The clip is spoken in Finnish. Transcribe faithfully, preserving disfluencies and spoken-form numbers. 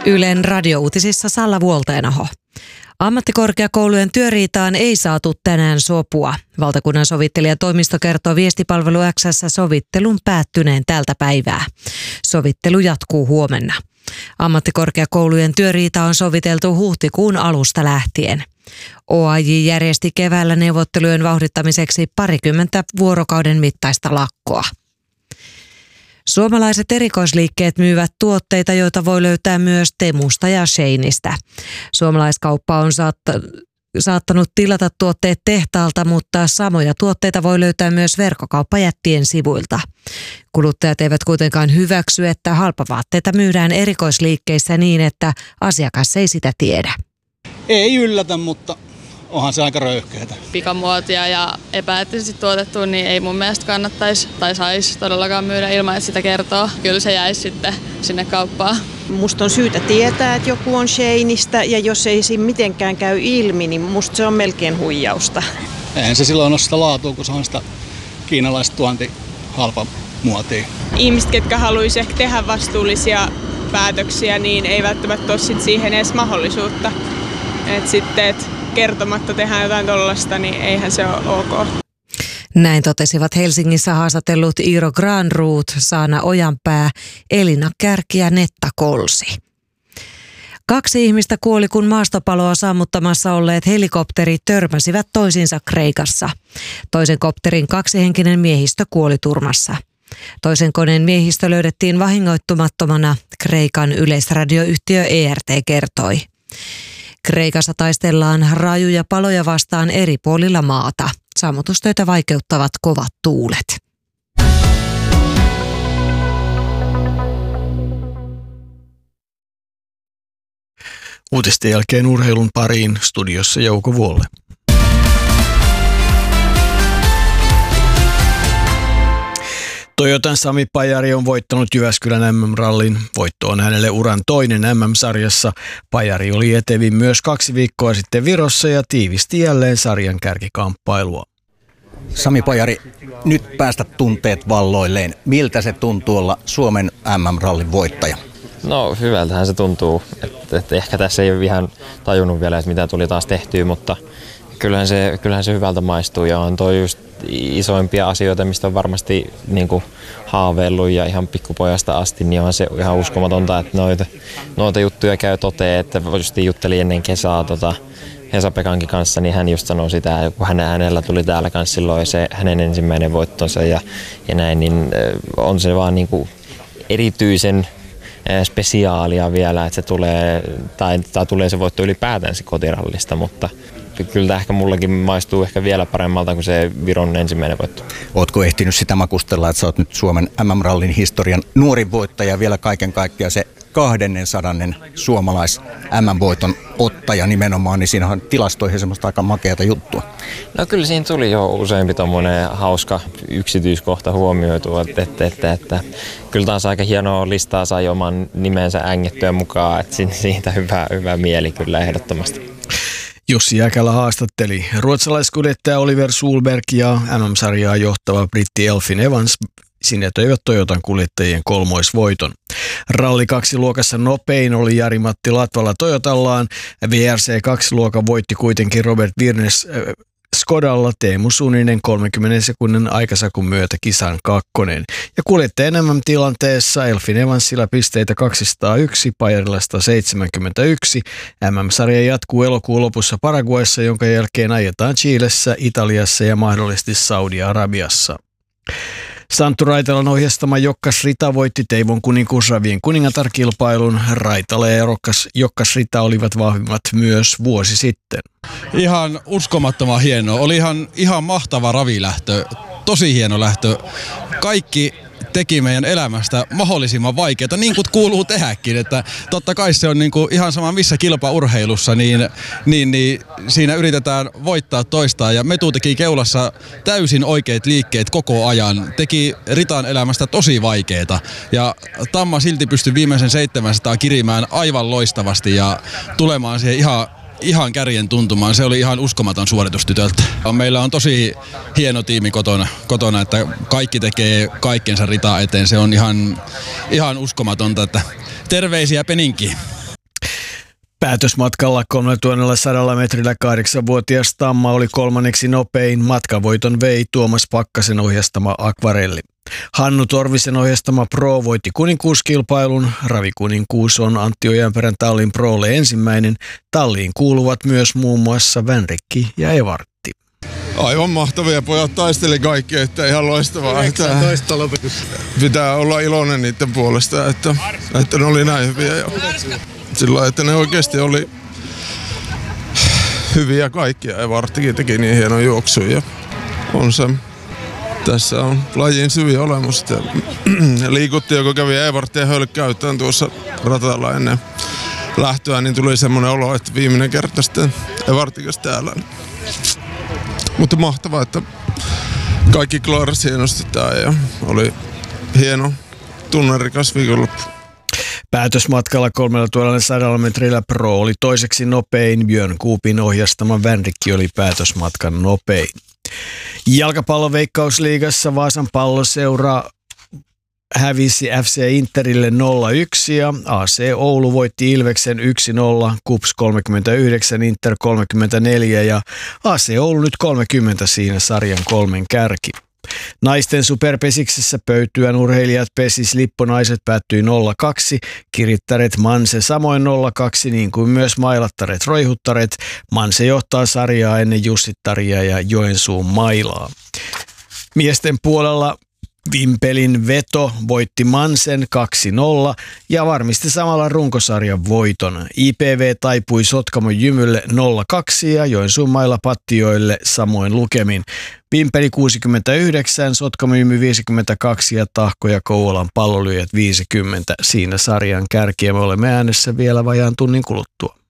Ylen radiouutisissa Salla Vuolteenaho. Ammattikorkeakoulujen työriitaan ei saatu tänään sopua. Valtakunnan sovittelijatoimisto kertoo Viestipalvelu X:ssä sovittelun päättyneen tältä päivää. Sovittelu jatkuu huomenna. Ammattikorkeakoulujen työriita on soviteltu huhtikuun alusta lähtien. O A J järjesti keväällä neuvottelujen vauhdittamiseksi parikymmentä vuorokauden mittaista lakkoa. Suomalaiset erikoisliikkeet myyvät tuotteita, joita voi löytää myös Temusta ja Sheinistä. Suomalaiskauppa on saatta, saattanut tilata tuotteet tehtaalta, mutta samoja tuotteita voi löytää myös verkkokauppajättien sivuilta. Kuluttajat eivät kuitenkaan hyväksy, että halpavaatteita myydään erikoisliikkeissä niin, että asiakas ei sitä tiedä. Ei yllätä, mutta onhan se aika röyhkeätä. Pikamuotia ja epäeettisesti tuotettu, niin ei mun mielestä kannattaisi tai saisi todellakaan myydä ilman, että sitä kertoo. Kyllä se jäisi sitten sinne kauppaan. Musta on syytä tietää, että joku on Sheinistä, ja jos ei siinä mitenkään käy ilmi, niin musta se on melkein huijausta. Eihän se silloin ole sitä laatua, kun se on sitä kiinalaista tuonti halpa muotia. Ihmiset, ketkä haluaisi ehkä tehdä vastuullisia päätöksiä, niin ei välttämättä ole sit siihen edes mahdollisuutta. Et sitten, et kertomatta tehdään jotain tollasta, niin eihän se ole ok. Näin totesivat Helsingissä haastatellut Iiro Granroth, Saana Ojanpää, Elina Kärki ja Netta Kolsi. Kaksi ihmistä kuoli, kun maastopaloa sammuttamassa olleet helikopterit törmäsivät toisiinsa Kreikassa. Toisen kopterin kaksihenkinen miehistö kuoli turmassa. Toisen koneen miehistö löydettiin vahingoittumattomana, Kreikan yleisradioyhtiö E R T kertoi. Kreikassa taistellaan rajuja paloja vastaan eri puolilla maata. Sammutustöitä vaikeuttavat kovat tuulet. Uutisten jälkeen urheilun pariin, studiossa Jouko Vuolle. Toyotan Sami Pajari on voittanut Jyväskylän M M-rallin. Voitto on hänelle uran toinen M M-sarjassa. Pajari oli etevin myös kaksi viikkoa sitten Virossa ja tiivisti jälleen sarjan kärkikamppailua. Sami Pajari, nyt päästä tunteet valloilleen. Miltä se tuntuu olla Suomen M M-rallin voittaja? No hyvältähän se tuntuu. Et, et ehkä tässä ei ole ihan tajunnut vielä, että mitä tuli taas tehtyä, mutta kyllähän se, kyllähän se hyvältä maistuu ja on toi just isoimpia asioita, mistä on varmasti niin kuin haaveillut ja ihan pikkupojasta asti, niin on se ihan uskomatonta, että noita, noita juttuja käy toteen, että just juttelin ennen kesää tota, Hesa-Pekankin kanssa, niin hän just sanoi sitä, kun hänen, hänellä tuli täällä kanssa silloin se hänen ensimmäinen voittonsa ja, ja näin, niin on se vaan niin kuin erityisen spesiaalia vielä, että se tulee, tai, tai tulee se voitto ylipäätään se kotirallista, mutta kyllä ehkä mullakin maistuu ehkä vielä paremmalta kuin se Viron ensimmäinen voitto. Ootko ehtinyt sitä makustella, että sä oot nyt Suomen M M-rallin historian nuorin voittaja, vielä kaiken kaikkiaan se kahdennen sadannen suomalais M M-voiton ottaja nimenomaan, niin siinä on tilastoihin semmoista aika makeata juttua. No kyllä siinä tuli jo useampi tommoinen hauska yksityiskohta huomioitua, että, että, että, että kyllä taas aika hienoa listaa sai oman nimensä ängettyä mukaan, että siitä hyvä, hyvä mieli kyllä ehdottomasti. Jussi Jäkälä haastatteli ruotsalaiskuljettaja Oliver Solberg ja M M-sarjaa johtava britti Elfyn Evans sinetöivät Toyotan kuljettajien kolmoisvoiton. Ralli kaksi luokassa nopein oli Jari-Matti Latvala Toyotallaan. V R C kaksi luokan voitti kuitenkin Robert Virnes äh, Skodalla Teemu Suninen kolmenkymmenen sekunnin aikasakun myötä kisan kakkonen. Ja kuljettajan M M-tilanteessa Elfyn Evansilla pisteitä kaksisataayksi, Pajarilla sata seitsemänkymmentäyksi. M M-sarja jatkuu elokuun lopussa Paraguayssa, jonka jälkeen ajetaan Chilessä, Italiassa ja mahdollisesti Saudi-Arabiassa. Santtu Raitalan ohjastama Jokkas Rita voitti Teivon kuninkuusravien kuningatar-kilpailun. Raitala ja Rokkas, Jokkas Rita olivat vahvimmat myös vuosi sitten. Ihan uskomattoman hienoa. Oli ihan, ihan mahtava ravilähtö. Tosi hieno lähtö. Kaikki teki meidän elämästä mahdollisimman vaikeaa, niin kuin kuuluu tehdäkin. Että totta kai se on niin kuin ihan sama missä kilpaurheilussa, niin, niin, niin siinä yritetään voittaa toistaan. Ja Metu teki keulassa täysin oikeat liikkeet koko ajan. Teki Ritan elämästä tosi vaikeaa. Ja Tamma silti pystyi viimeisen seitsemänsataa kirimään aivan loistavasti ja tulemaan siihen ihan ihan kärjen tuntumaan. Se oli ihan uskomaton suoritus tytöltä. Meillä on tosi hieno tiimi kotona, kotona että kaikki tekee kaikkensa Ritaa eteen. Se on ihan, ihan uskomatonta, että terveisiä Peninkiin. Päätösmatkalla kolmetuhatta metrillä kahdeksanvuotias Tamma oli kolmanneksi nopein. Matkavoiton vei Tuomas Pakkasen ohjastama Akvarelli. Hannu Torvisen ohjastama Pro voitti kuninkuuskilpailun. Ravikuninkuus on Antti Ojanperän tallin Prolle ensimmäinen. Talliin kuuluvat myös muun muassa Vänrikki ja Evartti. Aivan mahtavia, pojat taisteli kaikki, että ihan loistavaa. yhdeksäntoista lopetus. Pitää olla iloinen niiden puolesta, että, että ne oli näin hyviä. Ja sillä että ne oikeasti oli hyviä kaikkia ja Varttikin teki niin hienon juoksun. Ja on se, tässä on lajin syviä olemus. Ja liikuttiin, kun kävi Evartti ja Hölk käyttäen tuossa ratalla ennen lähtöä, niin tuli semmoinen olo, että viimeinen kerta sitten Evartikas täällä. Mutta mahtavaa, että kaikki klaarasi hienosti tää ja oli hieno tunnerikas viikonloppu. Päätösmatkalla kolmetuhatta metrillä Pro oli toiseksi nopein. Björn Kuupin ohjastama Vänrikki oli päätösmatkan nopein. Jalkapallon Veikkausliigassa Vaasan Palloseura hävisi F C Interille nolla yksi ja A C Oulu voitti Ilveksen yksi nolla, KuPS kolmekymmentäyhdeksän, Inter kolmekymmentäneljä ja A C Oulu nyt kolmekymmentä siinä sarjan kolmen kärki. Naisten superpesiksessä pöytyän urheilijat pesis Lipponaiset päättyi nolla kaksi, Kirittäret Manse samoin nolla kaksi niin kuin myös Mailattaret Roihuttaret. Manse johtaa sarjaa ennen Jussittaria ja Joensuun Mailaa. Miesten puolella Vimpelin Veto voitti Mansen kaksi nolla ja varmisti samalla runkosarjan voiton. I P V taipui Sotkamon Jymylle nolla kaksi ja Joensuun Maila Pattioille samoin lukemin. Vimpeli kuusikymmentäyhdeksän, Sotkamon Jymy viisikymmentäkaksi ja Tahko ja Kouvolan Pallolyöjät viisikymmentä. Siinä sarjan kärkiä me olemme äänessä vielä vajaan tunnin kuluttua.